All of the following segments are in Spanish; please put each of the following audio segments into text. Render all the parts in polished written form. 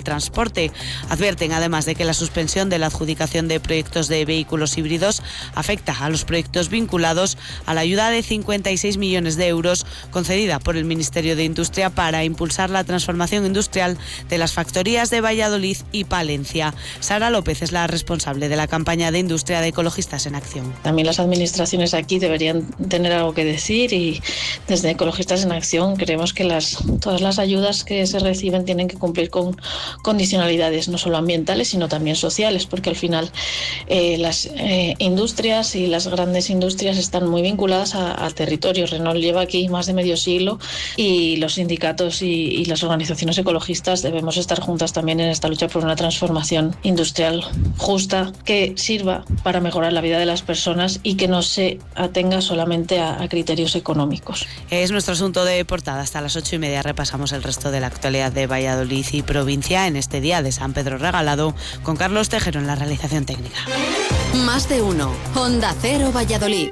transporte. Advierten además de que la suspensión de la adjudicación de proyectos de vehículos híbridos afecta a los proyectos vinculados a la ayuda de 56 millones de euros concedida por el Ministerio de Industria para impulsar la transformación industrial de las factorías de Valladolid y Palencia. Sara López es la responsable de la campaña de industria de Ecologistas en Acción. También las administraciones aquí deberían tener algo que decir y desde Ecologistas en Acción creemos que todas las ayudas que se reciben tienen que cumplir con condicionalidades no solo ambientales sino también sociales, porque al final las industrias y las grandes industrias están muy vinculadas al territorio. Renault lleva aquí más de medio siglo y los sindicatos y las organizaciones ecologistas debemos estar juntas también en esta lucha por una transformación industrial justa que sirva para mejorar la vida de las personas y que no se atenga solamente a criterios económicos. Es nuestro asunto de portada. Hasta las 8:30 repasamos el resto de la actualidad de Valladolid y provincia en este día de San Pedro Regalado, con Carlos Tejero en la realización técnica. Más de uno. Onda Cero Valladolid.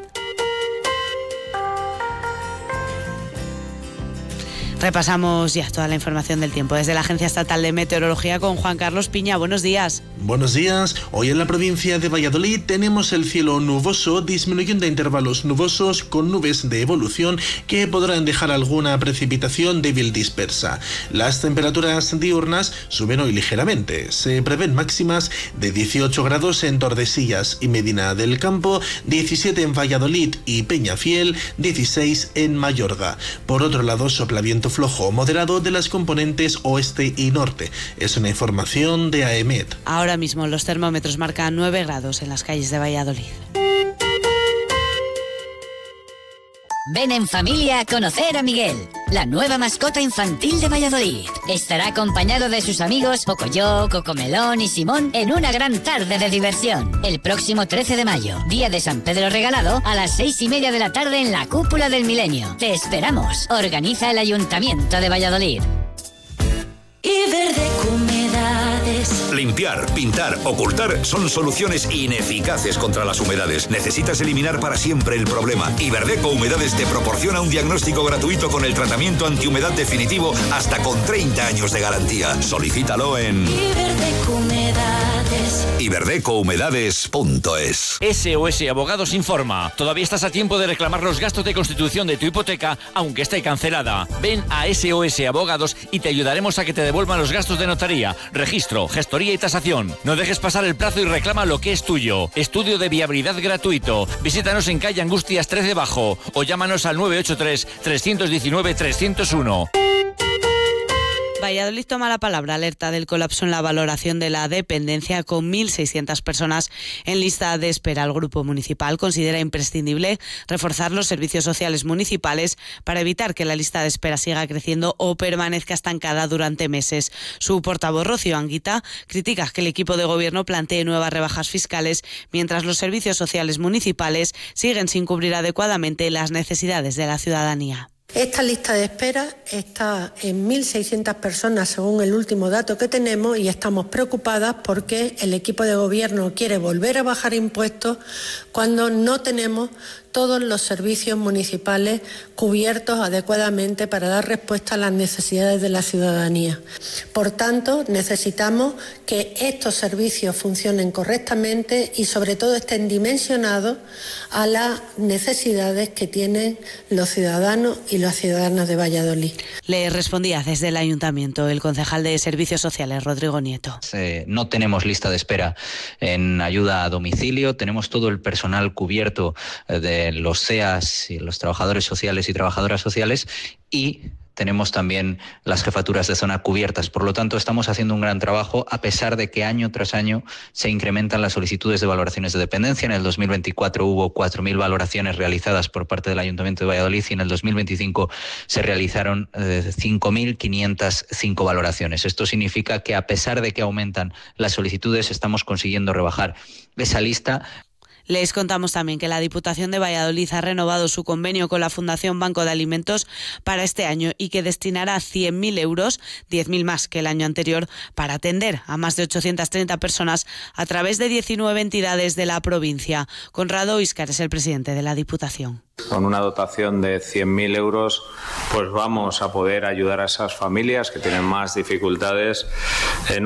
Repasamos ya toda la información del tiempo desde la Agencia Estatal de Meteorología con Juan Carlos Piña. Buenos días. Buenos días. Hoy en la provincia de Valladolid tenemos el cielo nuboso, disminuyendo a intervalos nubosos con nubes de evolución que podrán dejar alguna precipitación débil dispersa. Las temperaturas diurnas suben hoy ligeramente. Se prevén máximas de 18 grados en Tordesillas y Medina del Campo, 17 en Valladolid y Peñafiel, 16 en Mayorga. Por otro lado, sopla viento flojo moderado de las componentes oeste y norte. Es una información de AEMET. Ahora mismo los termómetros marcan 9 grados en las calles de Valladolid. Ven en familia a conocer a Miguel, la nueva mascota infantil de Valladolid. Estará acompañado de sus amigos Pocoyo, Cocomelón y Simón en una gran tarde de diversión. El próximo 13 de mayo, día de San Pedro Regalado, a las 6:30 de la tarde en la Cúpula del Milenio. Te esperamos. Organiza el Ayuntamiento de Valladolid. Iberdeco Humedades. Limpiar, pintar, ocultar son soluciones ineficaces contra las humedades. Necesitas eliminar para siempre el problema. Iberdeco Humedades te proporciona un diagnóstico gratuito con el tratamiento antihumedad definitivo hasta con 30 años de garantía. Solicítalo en Iberdeco Humedades. iberdecohumedades.es. SOS Abogados informa. Todavía estás a tiempo de reclamar los gastos de constitución de tu hipoteca, aunque esté cancelada. Ven a SOS Abogados y te ayudaremos a que te devuelvan los gastos de notaría, registro, gestoría y tasación. No dejes pasar el plazo y reclama lo que es tuyo. Estudio de viabilidad gratuito. Visítanos en calle Angustias 13 Bajo o llámanos al 983 319 301. Valladolid toma la palabra, alerta del colapso en la valoración de la dependencia con 1.600 personas en lista de espera. El grupo municipal considera imprescindible reforzar los servicios sociales municipales para evitar que la lista de espera siga creciendo o permanezca estancada durante meses. Su portavoz, Rocío Anguita, critica que el equipo de gobierno plantee nuevas rebajas fiscales mientras los servicios sociales municipales siguen sin cubrir adecuadamente las necesidades de la ciudadanía. Esta lista de espera está en 1.600 personas según el último dato que tenemos y estamos preocupadas porque el equipo de gobierno quiere volver a bajar impuestos cuando no tenemos todos los servicios municipales cubiertos adecuadamente para dar respuesta a las necesidades de la ciudadanía. Por tanto, necesitamos que estos servicios funcionen correctamente y sobre todo estén dimensionados a las necesidades que tienen los ciudadanos y las ciudadanas de Valladolid. Le respondía desde el Ayuntamiento el concejal de Servicios Sociales, Rodrigo Nieto. No tenemos lista de espera en ayuda a domicilio, tenemos todo el personal cubierto de los CEAS y los trabajadores sociales y trabajadoras sociales y tenemos también las jefaturas de zona cubiertas. Por lo tanto, estamos haciendo un gran trabajo a pesar de que año tras año se incrementan las solicitudes de valoraciones de dependencia. En el 2024 hubo 4.000 valoraciones realizadas por parte del Ayuntamiento de Valladolid y en el 2025 se realizaron 5.505 valoraciones. Esto significa que a pesar de que aumentan las solicitudes, estamos consiguiendo rebajar esa lista. Les contamos también que la Diputación de Valladolid ha renovado su convenio con la Fundación Banco de Alimentos para este año y que destinará 100.000 euros, 10.000 más que el año anterior, para atender a más de 830 personas a través de 19 entidades de la provincia. Conrado Íscar es el presidente de la Diputación. Con una dotación de 100.000 euros, pues vamos a poder ayudar a esas familias que tienen más dificultades en